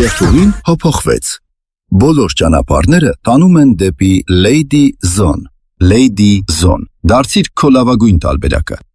Երթուղին փոփոխվեց։ Բոլոր ճանապարհները տանում են դեպի Lady Zone։ Lady Zone։ Դարձիր քո լավագույն տարբերակը։